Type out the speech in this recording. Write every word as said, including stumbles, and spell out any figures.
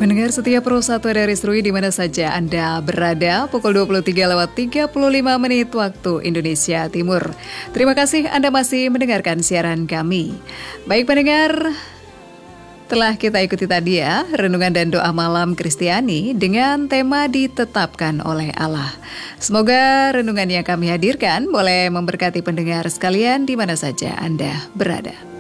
Pendengar setia Pro satu dari Serui di mana saja Anda berada, pukul dua puluh tiga lewat tiga puluh lima menit waktu Indonesia Timur. Terima kasih Anda masih mendengarkan siaran kami. Baik pendengar, telah kita ikuti tadi ya, renungan dan doa malam Kristiani dengan tema ditetapkan oleh Allah. Semoga renungan yang kami hadirkan boleh memberkati pendengar sekalian di mana saja Anda berada.